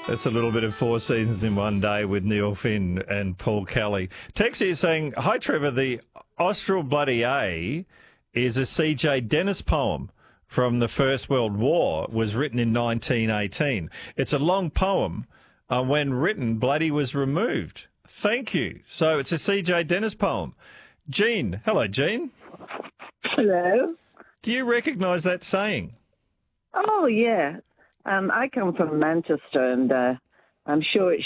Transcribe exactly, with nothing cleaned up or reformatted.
That's a little bit of Four Seasons in One Day with Neil Finn and Paul Kelly. Texie is saying, hi, Trevor, the Austral Bloody A is a C J Dennis poem from the First World War, was written in nineteen eighteen. It's a long poem. Uh, when written, bloody was removed. Thank you. So it's a C J Dennis poem. Jean. Hello, Jean. Hello. Do you recognise that saying? Oh, yeah. Um, I come from Manchester, and uh, I'm sure it